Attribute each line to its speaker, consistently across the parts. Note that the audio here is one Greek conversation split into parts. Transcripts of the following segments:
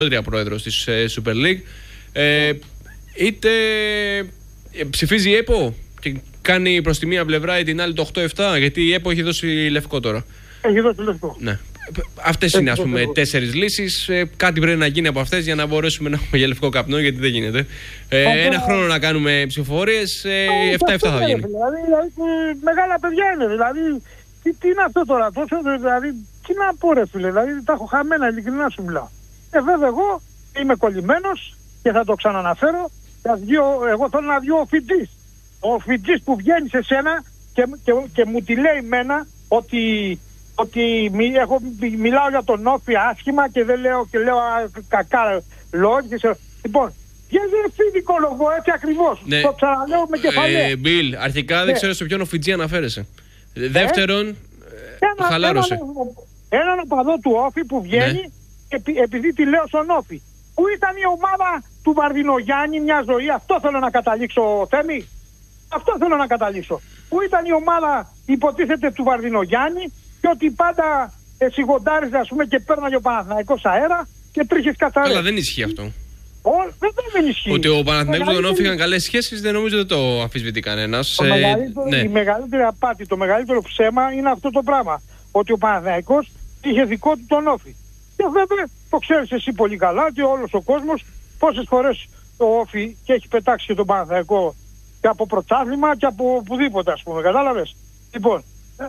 Speaker 1: πρόεδρος της Super League. Είτε ψηφίζει η ΕΠΟ και κάνει προς τη μία πλευρά ή την άλλη το 8-7, γιατί η ΕΠΟ έχει δώσει λευκό τώρα.
Speaker 2: Έχει δώσει λευκό.
Speaker 1: Ναι. Αυτές είναι, ας πούμε, 4 λύσεις. Κάτι πρέπει να γίνει από αυτές για να μπορέσουμε να έχουμε για λευκό καπνό, γιατί δεν γίνεται. Ένα χρόνο να κάνουμε ψηφοφορίες, 7-7 θα γίνει.
Speaker 2: Δηλαδή, μεγάλα παιδιά είναι. Δηλαδή, τι είναι αυτό τώρα, τόσο, δηλαδή, τι να πω, ρε φίλε. Δηλαδή, τα έχω χαμένα, ειλικρινά σου μιλάω. Βέβαια, εγώ είμαι κολλημένος και θα το ξαναναφέρω. Εγώ θέλω να βγει ο φοιτής. Ο φοιτής που βγαίνει σε σένα και μου τη λέει εμένα ότι μιλάω για τον Όφη άσχημα και δεν λέω και λέω κακά λόγια. Λοιπόν, βγαίνει φοιτικολόγο, έτσι ακριβώς. Ναι. Το ξαναλέω με κεφαλαία.
Speaker 1: Μπιλ, αρχικά δεν ξέρω σε ποιον ο Φιτζή αναφέρεσαι. Δεύτερον, χαλάρωσε.
Speaker 2: Έναν οπαδό του Όφη που βγαίνει επειδή τη λέω στον Όφη. Πού ήταν η ομάδα του Βαρδινογιάννη μια ζωή, αυτό θέλω να καταλήξω, Θέμη. Αυτό θέλω να καταλήξω. Πού ήταν η ομάδα, υποτίθεται, του Βαρδινογιάννη και ότι πάντα σιγοντάριζε, ας πούμε, και πέρναγε ο Παναθηναϊκός αέρα και τρίχες καταρρεύσεις.
Speaker 1: Αλλά δεν ισχύει αυτό.
Speaker 2: Δεν ισχύει.
Speaker 1: Ότι ο Παναθηναϊκός και τον Όφη είχαν καλές σχέσεις, δεν νομίζω ότι το αμφισβητεί κανένας.
Speaker 2: Η μεγαλύτερη απάτη, το μεγαλύτερο ψέμα είναι αυτό το πράγμα. Ότι ο Παναθηναϊκός είχε δικό του τον Όφη. Και βέβαια το ξέρεις εσύ πολύ καλά και όλος ο κόσμος πόσες φορές το Όφη και έχει πετάξει και τον Παναθηναϊκό και από πρωτάθλημα και από οπουδήποτε, ας πούμε, κατάλαβες. Λοιπόν,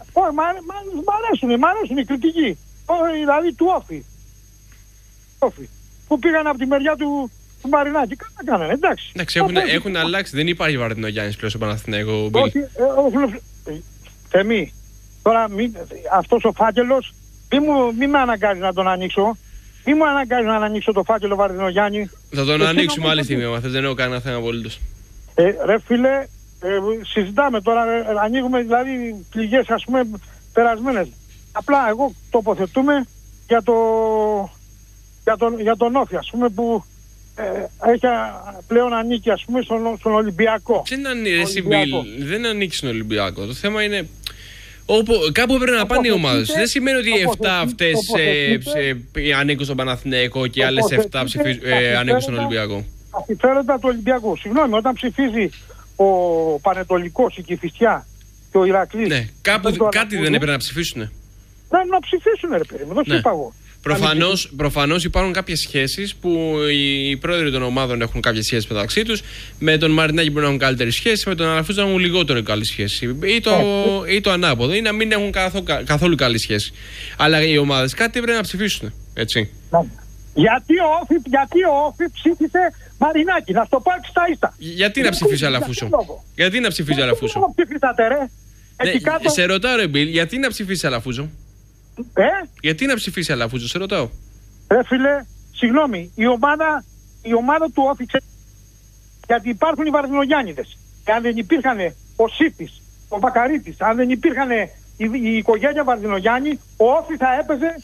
Speaker 2: μ' αρέσουν οι κριτικοί, δηλαδή του Όφη. Που πήγαν από τη μεριά του Μαρινάκη. Καλά κάνανε, εντάξει.
Speaker 1: Έχουν αλλάξει, δεν υπάρχει Βαρδινογιάννης πλέον στο Παναθηναϊκό.
Speaker 2: Θέμη, τώρα αυτός ο φάκελος μη με αναγκάζει να τον ανοίξω. Μη μου αναγκάζει να ανοίξω το φάκελο Βαρδινογιάννη.
Speaker 1: Θα τον ανοίξουμε άλλη στιγμή, άμα θες, δεν έχω κανένα θέμα απολύτως.
Speaker 2: Ρε φίλε, συζητάμε τώρα, ανοίγουμε δηλαδή πληγές, ας πούμε, περασμένες. Απλά εγώ τοποθετούμε για τον Όφη, ας πούμε, που έχει πλέον ανήκει, ας πούμε, στον Ολυμπιακό.
Speaker 1: Δεν ανήκει στον Ολυμπιακό. Το θέμα είναι κάπου πρέπει να πάνε οι ομάδες. Δεν σημαίνει ότι οι 7 αυτές ανήκουν στον Παναθηναϊκό και οι άλλες 7 ανήκουν στον Ολυμπιακό.
Speaker 2: Τα συμφέροντα του Ολυμπιακού. Συγγνώμη, όταν ψηφίζει ο Πανετολικός, η Κηφισιά και ο Ηρακλής.
Speaker 1: Ναι, κάτι δεν έπρεπε να ψηφίσουν.
Speaker 2: Να ψηφίσουν, ρε παιδί μου, δεν σου είπα εγώ.
Speaker 1: Προφανώς υπάρχουν κάποιες σχέσεις που οι πρόεδροι των ομάδων έχουν κάποιες σχέσεις μεταξύ τους. Με τον Μαρινάκη μπορεί να έχουν καλύτερη σχέση, με τον Αλαφούζο να έχουν λιγότερο καλή σχέση. Ή το ανάποδο, ή να μην έχουν καθόλου καλή σχέση. Αλλά οι ομάδες κάτι πρέπει να ψηφίσουν. Έτσι.
Speaker 2: Γιατί ο Όφη ψήφισε Μαρινάκη, να στο πω εξταίστα.
Speaker 1: Γιατί να ψηφίσει Αλαφούζο. Γιατί να ψηφίσει Αλαφούζο. Σε ρωτάω, ρε Μπιλ, γιατί να ψηφίσει Αλαφούζο. Γιατί να ψηφίσει Αλαφούζο, σε ρωτάω.
Speaker 2: Φίλε, συγγνώμη, η ομάδα του Όφη, γιατί υπάρχουν οι Βαρδινογιάννηδες. Και αν δεν υπήρχαν ο Σίφης, ο Βακαρίτης, αν δεν υπήρχαν η οικογένεια Βαρδινογιάννη, ο Όφη θα έπαιζε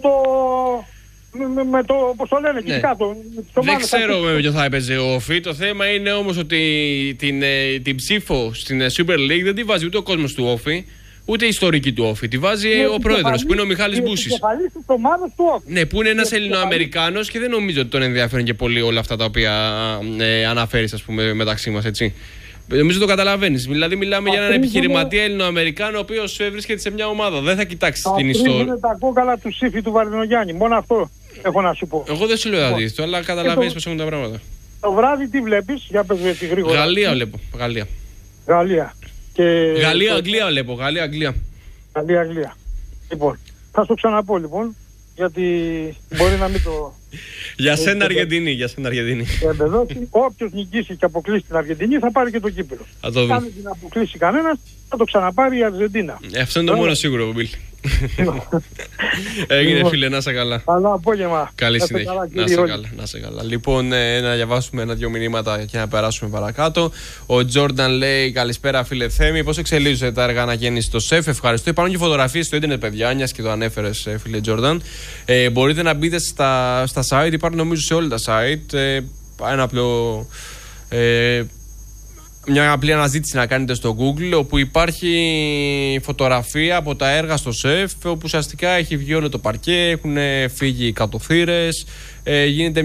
Speaker 2: με το πώς το λένε εκεί κάτω.
Speaker 1: Δεν ξέρω με ποιο θα έπαιζε ο Όφη. Το θέμα είναι όμως ότι την ψήφο στην Super League δεν τη βάζει ούτε ο κόσμος του Όφη, ούτε η ιστορική του Όφη. Τη βάζει ο πρόεδρος, που είναι ο Μιχάλης Μπούσης. Ναι, που είναι ένας Ελληνοαμερικάνος και δεν νομίζω ότι τον ενδιαφέρουν και πολύ όλα αυτά τα οποία αναφέρεις, ας πούμε, μεταξύ μας, έτσι. Νομίζω το καταλαβαίνεις. Δηλαδή, μιλάμε για έναν επιχειρηματία Ελληνοαμερικάνο, ο οποίος βρίσκεται σε μια ομάδα. Δεν θα κοιτάξει την ιστορία.
Speaker 2: Είναι τα κόκαλα του Σύφη του Βαρδινογιάννη. Μόνο αυτό έχω να σου πω.
Speaker 1: Εγώ δεν σου λέω αντίθετο, αλλά καταλαβαίνεις πώς έχουν τα πράγματα.
Speaker 2: Το βράδυ τι βλέπεις, για πες τη γρήγορα.
Speaker 1: Γαλλία βλέπω.
Speaker 2: Γαλλία.
Speaker 1: Αγγλία βλέπω. Γαλλία.
Speaker 2: Λοιπόν, θα σου ξαναπώ λοιπόν, γιατί μπορεί να μην το...
Speaker 1: Για σένα Αργεντινή.
Speaker 2: Όποιος νικήσει και αποκλείσει την Αργεντινή θα πάρει και το κύπελλο. Αν δεν αποκλείσει κανένας θα το ξαναπάρει η Αργεντίνα.
Speaker 1: Αυτό είναι το μόνο σίγουρο, Μπιλ. Έγινε, φίλε, να είσαι καλά.
Speaker 2: Καλό απόγευμα.
Speaker 1: Καλή συνέχεια. Να είσαι καλά. Λοιπόν, να διαβάσουμε ένα-δυο μηνύματα και να περάσουμε παρακάτω. Ο Τζόρνταν λέει: καλησπέρα, φίλε Θέμη. Πώς εξελίσσονται τα έργα αναγέννηση στο ΣΕΦ? Ευχαριστώ. Υπάρχουν και φωτογραφίες στο ίντερνετ, παιδιά, μιας και το ανέφερες, φίλε Τζόρνταν. Μπορείτε να μπείτε στα site, υπάρχουν νομίζω σε όλα τα site. Ένα απλό. μια απλή αναζήτηση να κάνετε στο Google, όπου υπάρχει φωτογραφία από τα έργα στο σεφ, όπου ουσιαστικά έχει βγει όλο το παρκέ, έχουν φύγει οι κατοθύρες, γίνεται